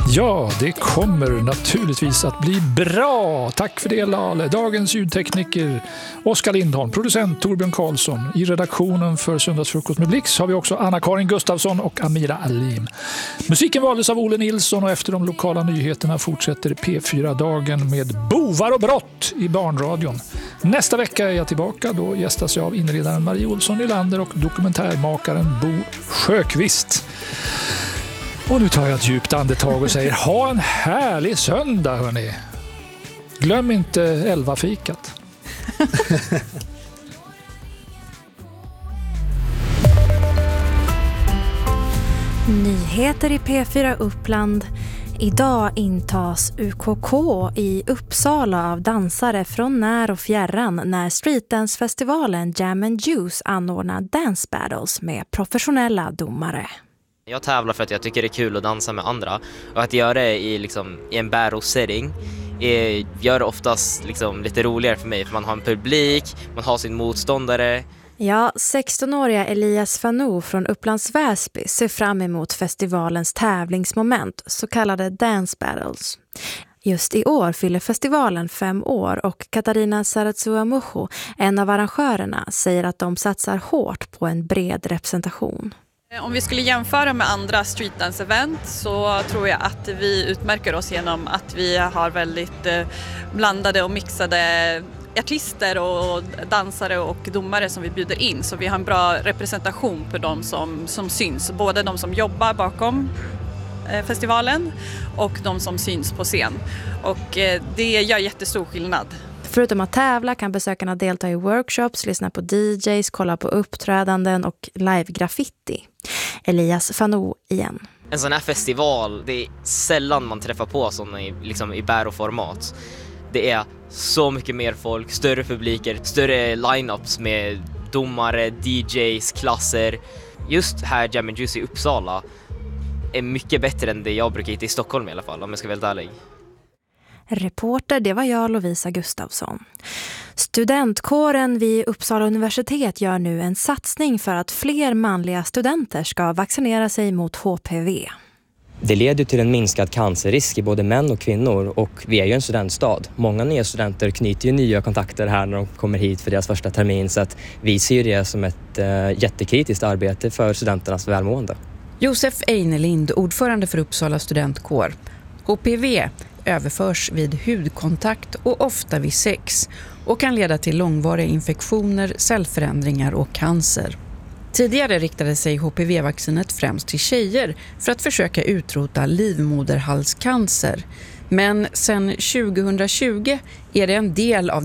Ja, det kommer naturligtvis att bli bra. Tack för det, Lale. Dagens ljudtekniker Oskar Lindholm, producent Torbjörn Karlsson. I redaktionen för Söndagsfrukost med Blix har vi också Anna-Karin Gustafsson och Amira Alim. Musiken valdes av Olle Nilsson och efter de lokala nyheterna fortsätter P4-dagen med Bovar och brott i barnradion. Nästa vecka är jag tillbaka. Då gästas jag av inredaren Marie Olsson Nylander och dokumentärmakaren Bo Sjöqvist. Och nu tar jag ett djupt andetag och säger ha en härlig söndag, hörni. Glöm inte 11-fikat. Nyheter i P4 Uppland. Idag intas UKK i Uppsala av dansare från när och fjärran när streetdancefestivalen Jam and Juice anordnar dance battles med professionella domare. Jag tävlar för att jag tycker det är kul att dansa med andra och att göra det i en battle-setting gör det oftast lite roligare för mig för man har en publik, man har sin motståndare. Ja, 16-åriga Elias Fanou från Upplands Väsby ser fram emot festivalens tävlingsmoment, så kallade dance battles. Just i år fyller festivalen 5 år och Katarina Saratsua-Mucho, en av arrangörerna, säger att de satsar hårt på en bred representation. Om vi skulle jämföra med andra streetdance-event så tror jag att vi utmärker oss genom att vi har väldigt blandade och mixade artister och dansare och domare som vi bjuder in. Så vi har en bra representation för de som syns. Både de som jobbar bakom festivalen och de som syns på scen. Och det gör jättestor skillnad. Förutom att tävla kan besökarna delta i workshops, lyssna på DJs, kolla på uppträdanden och live-graffiti. Elias Fanou igen. En sån här festival, det är sällan man träffar på sådana i bäroformat. Det är så mycket mer folk, större publiker, större line-ups med domare, DJs, klasser. Just här Jam and Juice i Uppsala är mycket bättre än det jag brukar hitta i Stockholm i alla fall, om jag ska vara ärlig. Reporter, det var jag, Lovisa Gustafsson. Studentkåren vid Uppsala universitet gör nu en satsning för att fler manliga studenter ska vaccinera sig mot HPV. Det leder till en minskad cancerrisk i både män och kvinnor och vi är ju en studentstad. Många nya studenter knyter ju nya kontakter här när de kommer hit för deras första termin så att vi ser det som ett jättekritiskt arbete för studenternas välmående. Josef Einelind, ordförande för Uppsala studentkår. HPV överförs vid hudkontakt och ofta vid sex och kan leda till långvariga infektioner, cellförändringar och cancer. Tidigare riktade sig HPV-vaccinet främst till tjejer för att försöka utrota livmoderhalscancer. Men sedan 2020 är det en del av